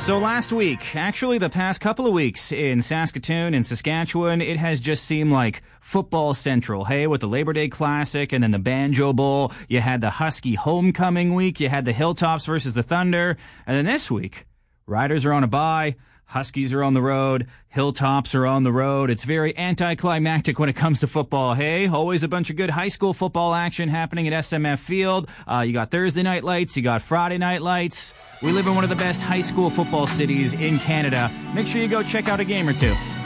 So last week, actually the past couple of weeks in Saskatoon and Saskatchewan, it has just seemed like football central. Hey, with the Labor Day Classic and then the Banjo Bowl, you had the Husky Homecoming Week, you had the Hilltops versus the Thunder, and then this week, Riders are on a bye, Huskies are on the road, Hilltops are on the road. It's very anticlimactic when it comes to football. Hey, always a bunch of good high school football action happening at SMF Field. You got Thursday night lights, you got Friday night lights. We live in one of the best high school football cities in Canada. Make sure you go check out a game or two.